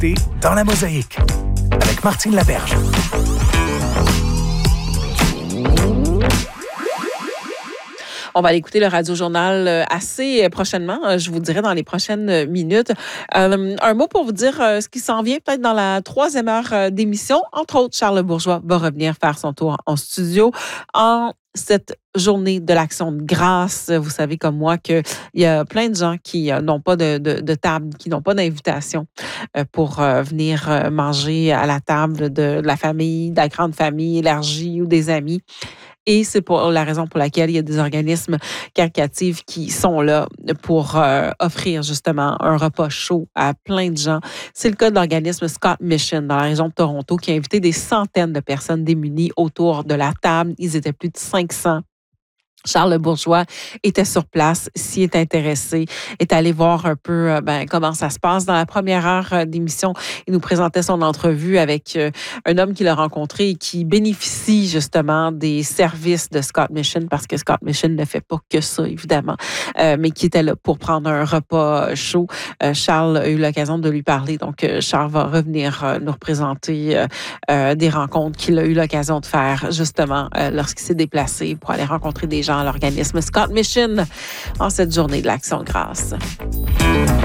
écoutez Dans la mosaïque avec Martine Laberge. On va aller écouter le Radio-Journal assez prochainement, je vous dirais dans les prochaines minutes. Un mot pour vous dire ce qui s'en vient peut-être dans la 3e heure d'émission. Entre autres, Charles Bourgeois va revenir faire son tour en studio en cette journée de l'Action de grâce. Vous savez comme moi qu'il y a plein de gens qui n'ont pas de table, qui n'ont pas d'invitation pour venir manger à la table de la famille, de la grande famille élargie ou des amis. Et c'est pour la raison pour laquelle il y a des organismes caritatifs qui sont là pour offrir justement un repas chaud à plein de gens. C'est le cas de l'organisme Scott Mission dans la région de Toronto qui a invité des centaines de personnes démunies autour de la table. Ils étaient plus de 500. Charles Bourgeois était sur place, s'y est intéressé, est allé voir un peu comment ça se passe. Dans la première heure d'émission, il nous présentait son entrevue avec un homme qu'il a rencontré et qui bénéficie justement des services de Scott Mission parce que Scott Mission ne fait pas que ça, évidemment, mais qui était là pour prendre un repas chaud. Charles a eu l'occasion de lui parler. Donc, Charles va revenir nous représenter des rencontres qu'il a eu l'occasion de faire justement lorsqu'il s'est déplacé pour aller rencontrer des gens à l'organisme Scott Mission en cette journée de l'Action de grâce.